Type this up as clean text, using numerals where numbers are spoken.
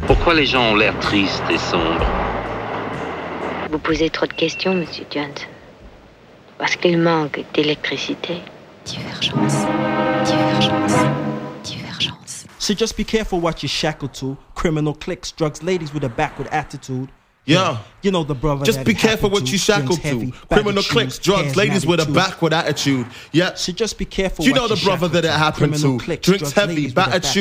Pourquoi les gens ont l'air tristes et sombres? Vous posez trop de questions, Monsieur Jones. Parce qu'il manque d'électricité. Divergence. Divergence. Divergence. So just be careful what you're shackled to. Criminal cliques, drugs, ladies with a backward attitude. Yeah. You know the brother. Just be careful what you shackled to. Criminal cliques, drugs, ladies with a backward attitude. Yeah. So just be careful. You know the brother that it happened to. Drinks heavy, battered shoes.